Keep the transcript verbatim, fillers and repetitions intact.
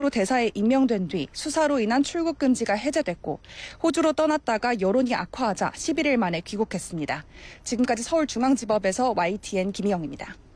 대사에 임명된 뒤 수사로 인한 출국 금지가 해제됐고 호주로 떠났다가 여론이 악화하자 십일 일 만에 귀국했습니다. 지금까지 서울중앙지법에서 와이티엔 김희영입니다.